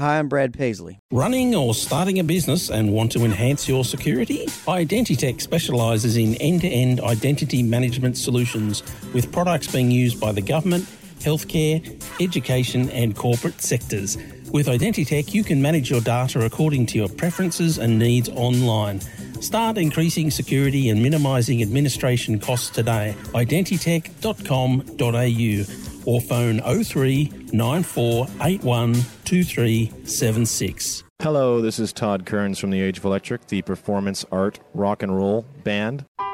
Hi, I'm Brad Paisley. Running or starting a business and want to enhance your security? Identitech specialises in end-to-end identity management solutions with products being used by the government, healthcare, education and corporate sectors. With Identitech, you can manage your data according to your preferences and needs online. Start increasing security and minimising administration costs today. Identitech.com.au or phone 03 9481 2376. Hello, this is Todd Kearns from the Age of Electric, the performance art rock and roll band.